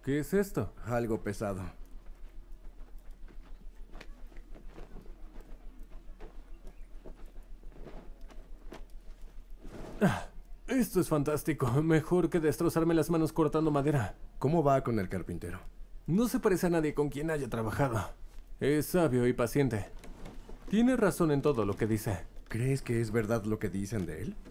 ¿Qué es esto? Algo pesado. Esto es fantástico. Mejor que destrozarme las manos cortando madera. ¿Cómo va con el carpintero? No se parece a nadie con quien haya trabajado. Es sabio y paciente. Tiene razón en todo lo que dice. ¿Crees que es verdad lo que dicen de él?